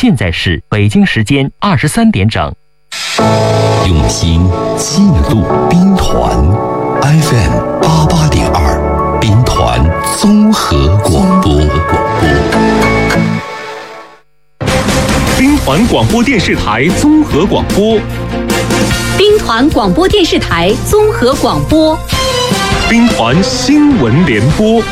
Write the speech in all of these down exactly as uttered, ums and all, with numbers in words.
现在是北京时间二十三点整。 用心记录兵团 F M 八八点二，兵团综合广播。 兵团广播电视台综合广播。 兵团广播电视台综合广播。 兵团新闻联播。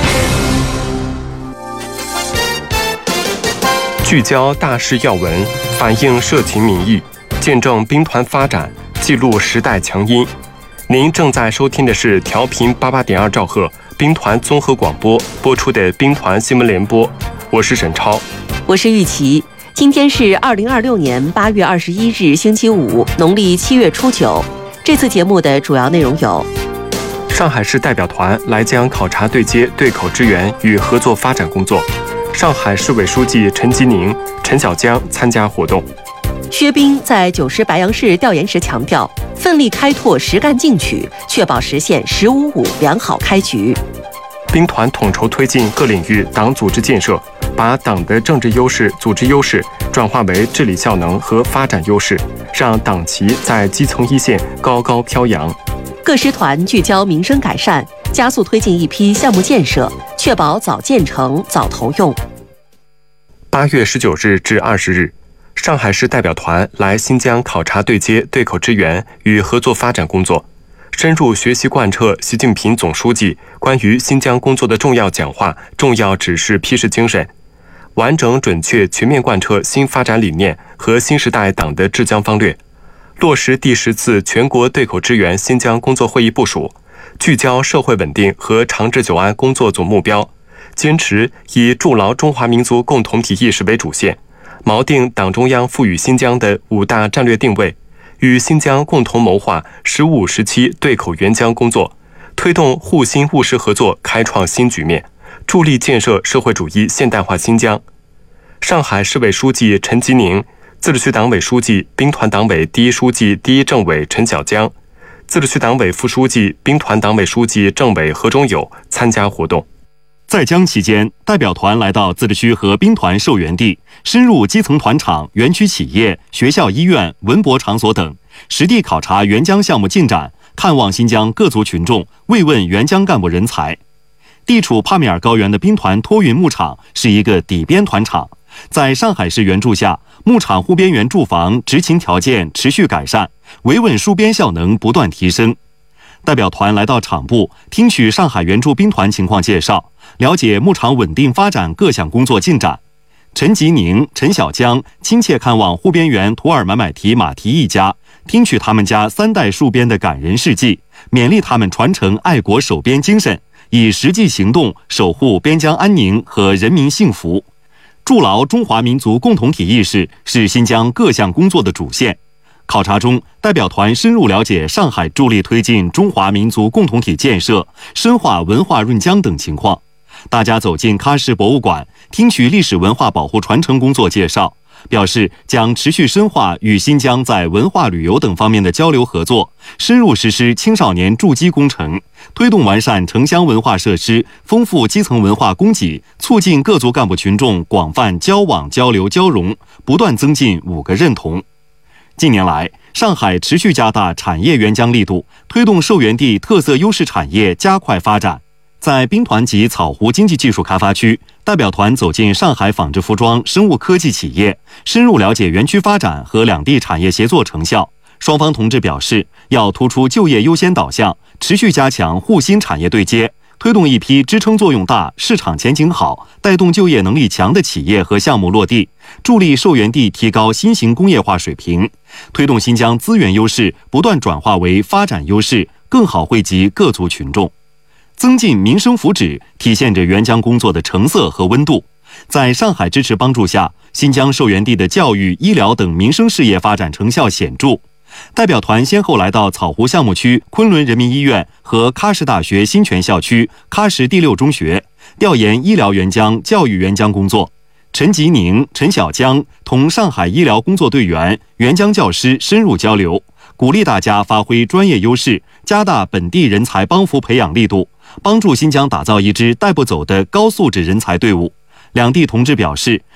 聚焦大事要闻，反映社情民意，见证兵团发展，记录时代强音。您正在收听的是调频八八点二兆赫兵团综合广播播出的兵团新闻联播，我是沈超， 我是玉琪。今天是二零二六年八月二十一日，星期五，农历七月初九。这次节目的主要内容有： 上海市代表团来江考察对接对口支援与合作发展工作。上海市委书记陈吉宁、陈小江参加活动。 薛冰在九师白杨市调研时强调，奋力开拓实干进取，确保实现“十五五”良好开局。 兵团统筹推进各领域党组织建设，把党的政治优势、组织优势转化为治理效能和发展优势，让党旗在基层一线高高飘扬。 各师团聚焦民生改善，加速推进一批项目建设，确保早建成、早投用。 八月十九日至二十日，上海市代表团来新疆考察对接对口支援与合作发展工作，深入学习贯彻习近平总书记关于新疆工作的重要讲话、重要指示批示精神，完整准确全面贯彻新发展理念和新时代党的治疆方略，落实第十次全国对口支援新疆工作会议部署，聚焦社会稳定和长治久安工作总目标，坚持以筑牢中华民族共同体意识为主线，锚定党中央赋予新疆的五大战略定位，与新疆共同谋划“十五”时期对口援疆工作，推动沪新务实合作开创新局面，助力建设社会主义现代化新疆。上海市委书记陈吉宁、自治区党委书记、兵团党委第一书记、第一政委陈小江、自治区党委副书记、兵团党委书记、政委何忠友参加活动。 在江期间，代表团来到自治区和兵团受援地，深入基层团场、园区企业、学校、医院、文博场所等，实地考察援疆项目进展，看望新疆各族群众，慰问援疆干部人才。地处帕米尔高原的兵团托运牧场是一个底边团场，在上海市援助下，牧场护边员住房执勤条件持续改善，维稳戍边效能不断提升。代表团来到场部，听取上海援助兵团情况介绍，了解牧场稳定发展各项工作进展。陈吉宁、陈小江亲切看望护边员图尔买买提马提一家，听取他们家三代戍边的感人事迹，勉励他们传承爱国守边精神，以实际行动守护边疆安宁和人民幸福。筑牢中华民族共同体意识是新疆各项工作的主线。考察中，代表团深入了解上海助力推进中华民族共同体建设、深化文化润疆等情况。大家走进喀什博物馆，听取历史文化保护传承工作介绍，表示将持续深化与新疆在文化旅游等方面的交流合作，深入实施青少年筑基工程，推动完善城乡文化设施，丰富基层文化供给，促进各族干部群众广泛交往交流交融，不断增进五个认同。近年来，上海持续加大产业援疆力度，推动受援地特色优势产业加快发展。在兵团及草湖经济技术开发区，代表团走进上海纺织服装、生物科技企业，深入了解园区发展和两地产业协作成效。双方同志表示，要突出就业优先导向，持续加强沪新产业对接，推动一批支撑作用大、市场前景好、带动就业能力强的企业和项目落地，助力受援地提高新型工业化水平，推动新疆资源优势不断转化为发展优势，更好惠及各族群众，增进民生福祉，体现着援疆工作的成色和温度。在上海支持帮助下，新疆受援地的教育、医疗等民生事业发展成效显著。代表团先后来到草湖项目区昆仑人民医院和喀什大学新泉校区喀什第六中学，调研医疗援疆、教育援疆工作。陈吉宁、陈小江同上海医疗工作队员、援疆教师深入交流，鼓励大家发挥专业优势，加大本地人才帮扶培养力度，帮助新疆打造一支带不走的高素质人才队伍。两地同志表示，